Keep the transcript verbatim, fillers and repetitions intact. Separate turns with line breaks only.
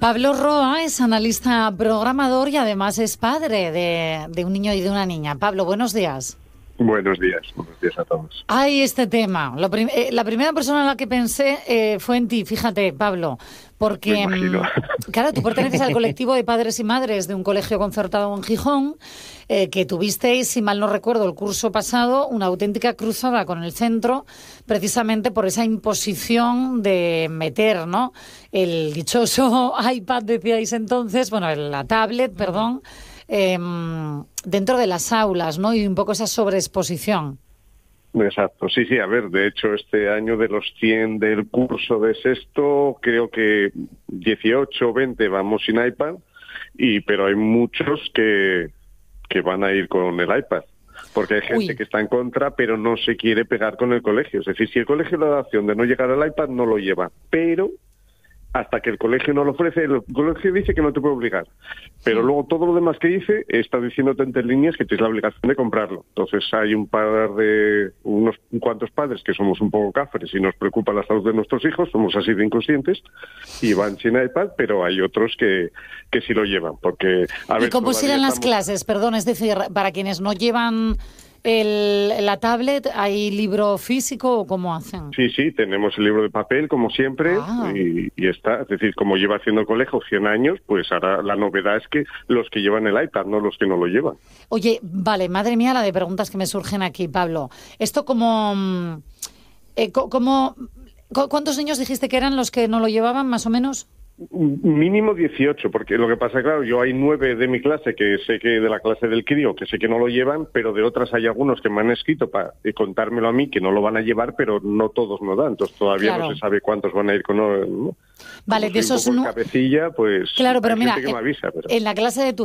Pablo Roa es analista programador y además es padre de, de un niño y de una niña. Pablo, buenos días.
Buenos días, buenos días a todos.
Hay este tema. Lo prim eh, la primera persona en la que pensé eh, fue en ti, fíjate, Pablo, porque, claro, tú perteneces al colectivo de padres y madres de un colegio concertado en Gijón, eh, que tuvisteis, si mal no recuerdo, el curso pasado, una auténtica cruzada con el centro, precisamente por esa imposición de meter, ¿no?, el dichoso iPad, decíais entonces, bueno, la tablet, perdón, Eh, dentro de las aulas, ¿no? Y un poco esa sobreexposición.
Exacto, sí, sí, a ver, de hecho este año de los cien del curso de sexto, creo que dieciocho o veinte vamos sin iPad, y pero hay muchos que, que van a ir con el iPad. Porque hay gente Uy. que está en contra, pero no se quiere pegar con el colegio. Es decir, si el colegio le da la opción de no llegar al iPad, no lo lleva. Pero hasta que el colegio no lo ofrece, el colegio dice que no te puede obligar. Pero sí. luego todo lo demás que dice está diciéndote entre líneas que tienes la obligación de comprarlo. Entonces hay un par de, unos cuantos padres que somos un poco cafres y nos preocupa la salud de nuestros hijos, somos así de inconscientes, y van sin iPad, pero hay otros que, que sí lo llevan. Porque, a ver,
¿y cómo serán las
estamos...
clases? Perdón, es decir, para quienes no llevan El, la tablet, ¿hay libro físico o cómo hacen?
Sí, sí, tenemos el libro de papel, como siempre, ah. y, y está, es decir, como lleva haciendo el colegio cien años, pues ahora la novedad es que los que llevan el iPad, no los que no lo llevan.
Oye, vale, madre mía, la de preguntas que me surgen aquí, Pablo. Esto como... Eh, como ¿cuántos niños dijiste que eran los que no lo llevaban, más o menos?
Mínimo dieciocho, porque lo que pasa, claro, yo hay nueve de mi clase que sé que de la clase del crío, que sé que no lo llevan, pero de otras hay algunos que me han escrito para contármelo a mí que no lo van a llevar, pero no todos nos dan, entonces todavía claro. no se sabe cuántos van a ir con... ¿no?
Vale,
Como
de esos
un poco
no...
cabecilla, pues...
Claro, pero mira,
que me avisa, pero...
en la clase de tu